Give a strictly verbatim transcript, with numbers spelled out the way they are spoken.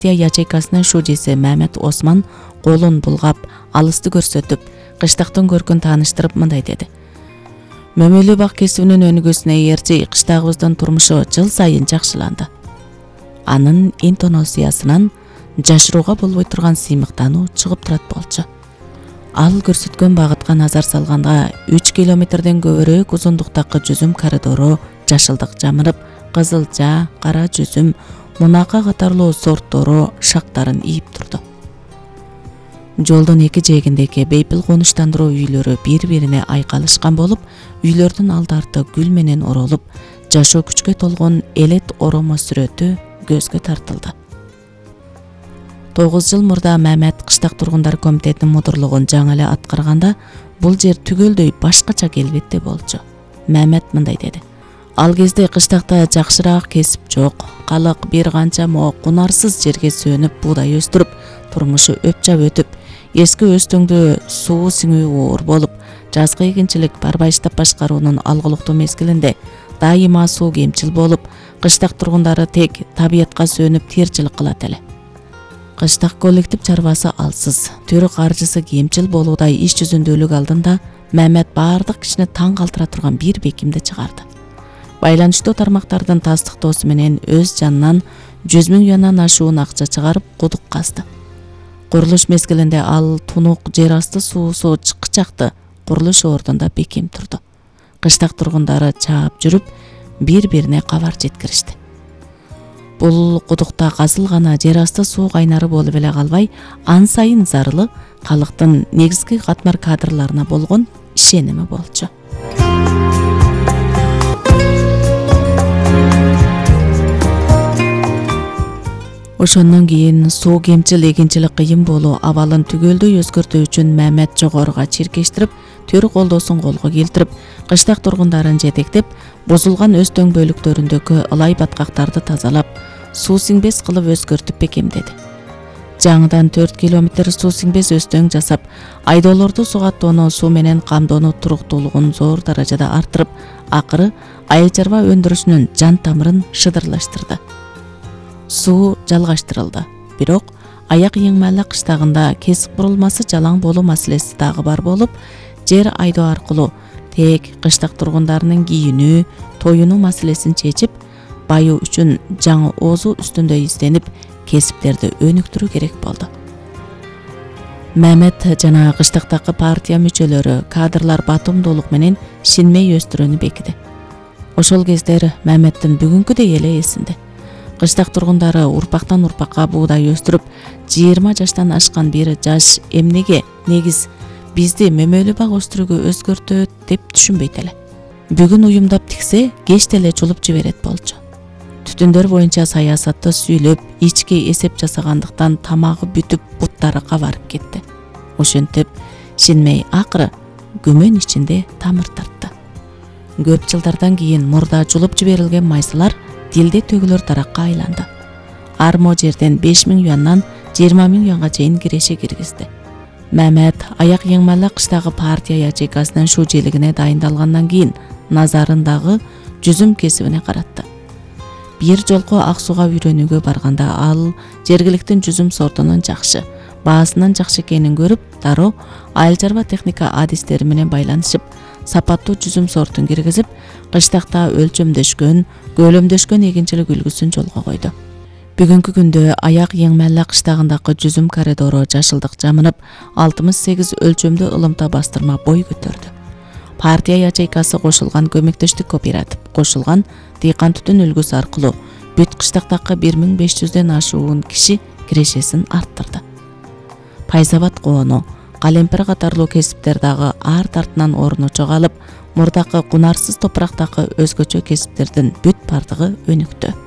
ячейкасынын шужеси Мамед Осман колун булгап, алысты көрсөтүп, кыштактын көркүн тааныштырып мындай деди. Мөмөлүү бак кесибинин өнүгүүсүнө ээрчи кыштагыбыздын турмушу жыл сайын жакшыланды. Анын интонациясынан жашырууга болбой турган сыймыктануу чыгып турат болчу. Ал көрсөткөн багытка назар салганда үч километрден көбүрөөк узундуктагы жүзүм коридору жашылдык жамырып, кызылча, кара жүзүм, мунака катарлуу сорттору шактарын ийип турду. Жолдун эки жээгиндеги бейпил конуштандыруу үйлөрү бири-бирине айкалышкан болуп, үйлөрдүн алды арты гүл менен оролуп, жашоо күчкө толгон элет оромо сүрөтү көзгө тартылды. тогуз жыл мурда Мамед кыштак тургундар комитетинин мудурлугун жаңы эле аткарганда, бул жер түгөлдөй башкача келбетте болчу. Мамед мындай деди. Ал кезде кыштакта жакшыраак кесип жок, калык бир канча мо кунарсыз жерге сөнүп буудай өстүрүп, турмушу өпчап өтүп, эски өстөңдө суу сиңүү оор болуп, жазгы эгинчилик барбайыштап башкаруунун алгылыктуу мезгилинде дайыма суу кемчил болуп, кыштак тургундары тек табиятка сөнүп тирчилик кылат эле. Кыштак коллектив чарбасы алсыз, төрү каржысы кемчил болуудай иш жүзүндүүлүк алдында Мамед баардык кишини таң калтыра турган бир бекимди чыгарды. Байланыштуу тармактардын тастыктоосу менен өз жанынан жүз миң юандан ашуун акча чыгарып кудук казды. Курулуш мезгилинде ал тунук жер асты суусу чыкчакты курулуш ордунда бекем турду. Кыштак тургундары чаап жүрүп, бири-бирине кабар жеткиришти. Бул кудукта казылгана жер асты суу кайнары болуп эле калбай, ан сайын зарылы калктын негизги катмар кадрларына болгон ишеними болчу. Ошондон кийин суу кемчил эгинчилик кыйын болуу абалын түгөлдөй өзгөртүү үчүн Мамед жогоруга чиркештирип, төр колдоосун колго келтирип, кыштак тургундарын жетектеп, бузулган өстөң бөлүктөрүндөгү ылай баткактарды тазалап, суу сиңбес кылып өзгөртүп бекемдеди. Жаңыдан төрт километр суу сиңбес өстөң жасап, айдоолорду сугаттоону, суу менен камдоону туруктуулугун зор даражада арттырып, акыры айыл чарба өндүрүшүнүн жан тамырын шыдырлаштырды. Суу жалгаштырылды. Бирок аяк Еңмәлі кыштагында кесип курулмасы жалаң болуу маселеси дагы бар болуп, жер айдоо аркылуу тек кыштак тургундарынын кийинүү, тоюнуу маселесин чечип, байуу үчүн жаңы оозу үстүндө изденип, кесиптерди өнүктүрүү керек болду. Мамед жана кыштактагы партия мүчөлөрү кадрлар батымдуулук менен шинмей өстүрүүнү бекиди. Ошол кездер Мамеддин бүгүнкүдөй эле эсинде. Кыштак тургундары урпактан урпакка буудай өстүрүп, жыйырма жаштан ашкан бир жаш эмнеге негиз бизди мөмөлүү бак өстүрүүгө өзгөртөт деп түшүнбөйт эле. Бүгүн уюмдап тиксе, кечте эле жулуп жиберет болчу. Түтүндөр боюнча саясатты сүйлөп, ички эсеп жасагандыктан тамагы бүтүп, буттары кабарып кетти. Ошентип, шинмей акыры күмөн ичинде тамыр тартты. Көп жылдардан кийин мурда жулуп жиберилген майсылар дилде төгүлөр таракка айланды. Армо жерден беш миң юандан жыйырма миң юанга чейин киреше киргизди. Мамед аяк Еңмәлі кыштагы партия ячейкасынын шужелигине дайындалгандан кийин назарындагы жүзүм кесибине каратты. Бир жолку ак сууга үйрөнүүгө барганда ал жергиликтин жүзүм сортунун жакшы, баасынын жакшы экенин көрүп, дароо айыл чарба техника адистери менен байланышып, сапаттуу жүзүм сортун киргизип, кыштакта өлчөмдөшкөн, көлөмдөшкөн эгинчилик үлгүсүн жолго койду. Бүгүнкү күндө аяк Еңмәлі кыштагындагы жүзүм коридору жашылдык жамынып, алтымыш сегиз өлчөмдүү ылымта бастырма бой көтөрдү. Партия ячейкасы кошулган көмөктөштүк кооператив кошулган дыйкан түтүн үлгүсү аркылуу бүт кыштактагы бир миң беш жүздөн ашуун киши кирешесин арттырды. Пайзабат коону, калемпир катарлуу кесиптер дагы арт артынан орун чогалып, мурдакы кунарсыз топурактагы өзгөчө кесиптердин бүт бардыгы өнүктү.